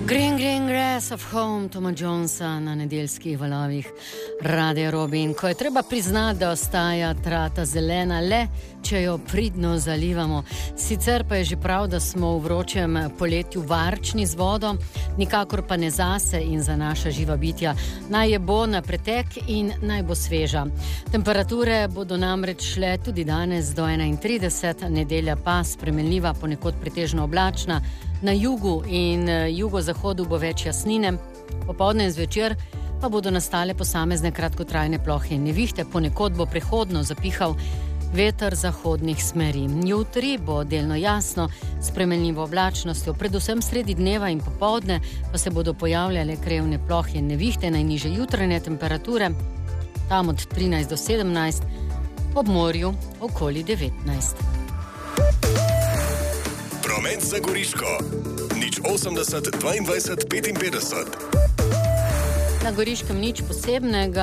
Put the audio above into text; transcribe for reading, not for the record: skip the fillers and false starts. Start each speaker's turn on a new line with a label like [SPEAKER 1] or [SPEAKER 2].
[SPEAKER 1] Green, green grass of home, Toma Jonesa na nedeljskih valovih Radia Robin. Ko je treba priznati, da ostaja trata zelena le, če jo pridno zalivamo. Sicer pa je že prav, da smo v vročem poletju varčni z vodo, nikakor pa ne zase in za naša živa bitja. Naj je bo na pretek in naj bo sveža. Temperature bodo namreč šle tudi danes do 31, nedelja pa spremenljiva, ponekod pretežno oblačna. Na jugu in jugozahodu bo več jasnine, popoldne in zvečer pa bodo nastale posamezne kratkotrajne plohe in nevihte, ponekod bo prehodno zapihal veter zahodnih smeri. Jutri bo delno jasno, s spremenljivo oblačnostjo, predvsem sredi dneva in popoldne pa se bodo pojavljale krevne plohe in nevihte, najnižje jutranje temperature, tam od 13 do 17, ob morju okoli 19.
[SPEAKER 2] Promet za Goriško. 080 22 55.
[SPEAKER 1] Na Goriškem nič posebnega.